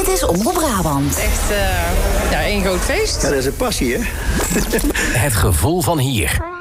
Dit is Omroep Brabant. Echt één groot feest. Ja, dat is een passie, hè? Het gevoel van hier.